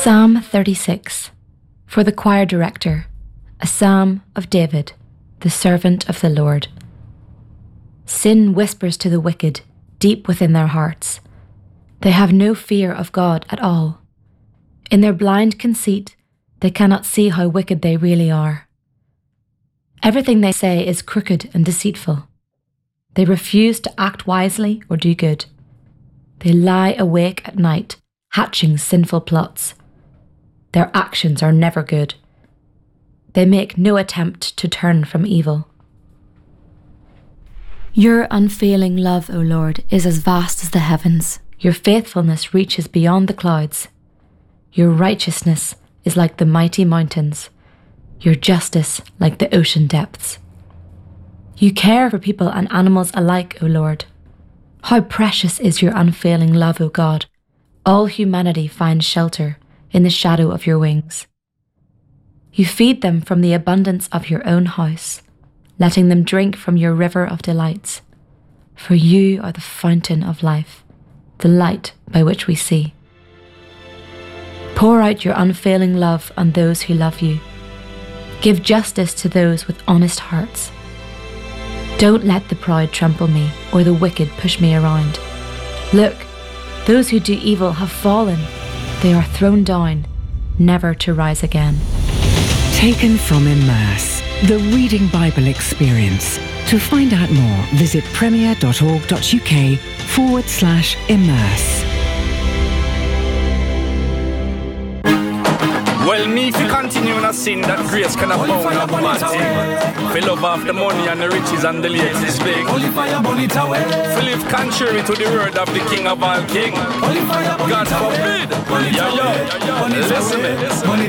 Psalm 36, for the choir director, a psalm of David, the servant of the Lord. Sin whispers to the wicked deep within their hearts. They have no fear of God at all. In their blind conceit, they cannot see how wicked they really are. Everything they say is crooked and deceitful. They refuse to act wisely or do good. They lie awake at night, hatching sinful plots. Their actions are never good. They make no attempt to turn from evil. Your unfailing love, O Lord, is as vast as the heavens. Your faithfulness reaches beyond the clouds. Your righteousness is like the mighty mountains, your justice like the ocean depths. You care for people and animals alike, O Lord. How precious is your unfailing love, O God. All humanity finds shelter in the shadow of your wings. You feed them from the abundance of your own house, letting them drink from your river of delights. For you are the fountain of life, the light by which we see. Pour out your unfailing love on those who love you. Give justice to those with honest hearts. Don't let the proud trample me or the wicked push me around. Look, those who do evil have fallen. They are thrown down, never to rise again. Taken from Immerse, the Reading Bible experience. To find out more, visit premier.org.uk/immerse. Well, me if you continue in a sin that grace can abound of bad thing. Fill up off the money and the riches and the lakes is big. Fill live contrary to the word of the King of all King. God forbid. Listen me.